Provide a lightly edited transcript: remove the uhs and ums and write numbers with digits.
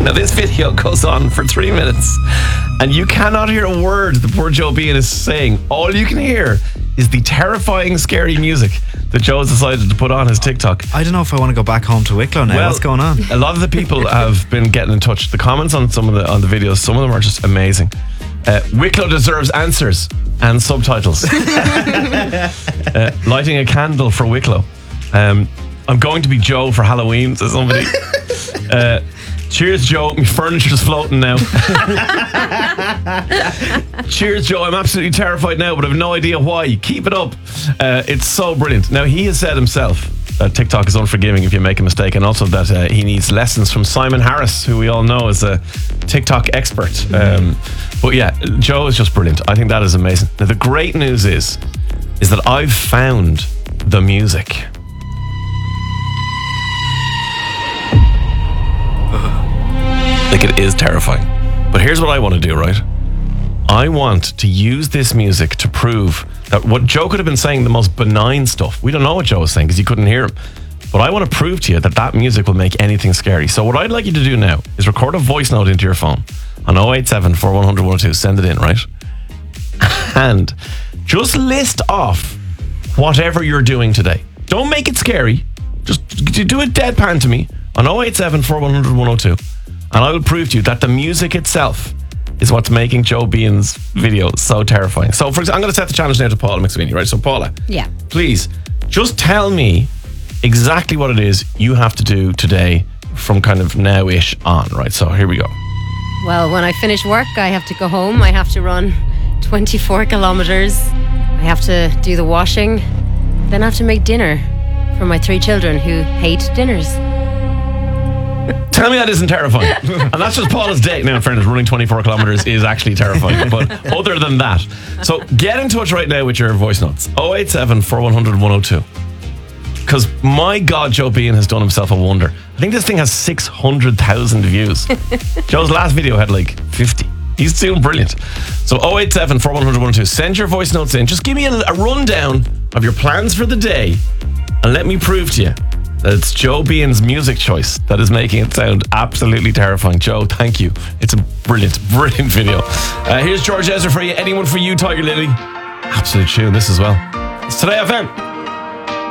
Now, this video goes on for 3 minutes, and you cannot hear a word the poor Joe Bean is saying. All you can hear is the terrifying, scary music that Joe has decided to put on his TikTok. I don't know if I want to go back home to Wicklow now. What's going on? A lot of the people have been getting in touch. The comments on some of the videos, some of them are just amazing. Wicklow deserves answers and subtitles. Lighting a candle for Wicklow. I'm going to be Joe for Halloween, says somebody. Cheers, Joe. My furniture's floating now. Cheers, Joe. I'm absolutely terrified now, but I have no idea why. Keep it up. It's so brilliant. Now, he has said himself that TikTok is unforgiving if you make a mistake, and also that he needs lessons from Simon Harris, who we all know is a TikTok expert. But yeah, Joe is just brilliant. I think that is amazing. Now, the great news is that I've found the music. Like, it is terrifying. But here's what I want to do, right? I want to use this music to prove that what Joe could have been saying, the most benign stuff. We don't know what Joe was saying because you couldn't hear him. But I want to prove to you that music will make anything scary. So what I'd like you to do now is record a voice note into your phone on 087 410 102. Send it in, right? And just list off whatever you're doing today. Don't make it scary. Just do it deadpan to me on 087 410 102. And I will prove to you that the music itself is what's making Joe Bean's video so terrifying. So, for example, I'm going to set the challenge now to Paula McSweeney, right? So, Paula, yeah, please just tell me exactly what it is you have to do today from kind of now-ish on, right? So, here we go. Well, when I finish work, I have to go home. I have to run 24 kilometers. I have to do the washing. Then I have to make dinner for my 3 children who hate dinners. Tell me that isn't terrifying. And that's just Paula's day. Now, in fairness, running 24 kilometers is actually terrifying. But other than that, so get in touch right now with your voice notes. 087 410 102. Because my God, Joe Bean has done himself a wonder. I think this thing has 600,000 views. Joe's last video had like 50. He's doing brilliant. So 087 410 102. Send your voice notes in. Just give me a rundown of your plans for the day, and let me prove to you that it's Joe Bean's music choice that is making it sound absolutely terrifying. Joe, thank you. It's a brilliant video. Here's George Ezra for you. Anyone for you, Tiger Lily. Absolute tune, this as well. It's Today FM.